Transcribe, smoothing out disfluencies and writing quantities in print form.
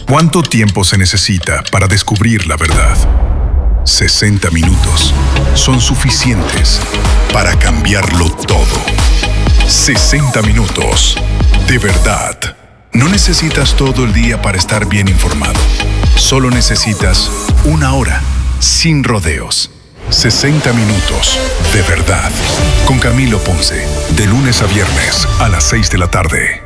¿Cuánto tiempo se necesita para descubrir la verdad? 60 minutos son suficientes para cambiarlo todo. 60 minutos de verdad. No necesitas todo el día para estar bien informado. Solo necesitas una hora sin rodeos. 60 minutos de verdad. Con Camilo Ponce, de lunes a viernes a las 6 de la tarde.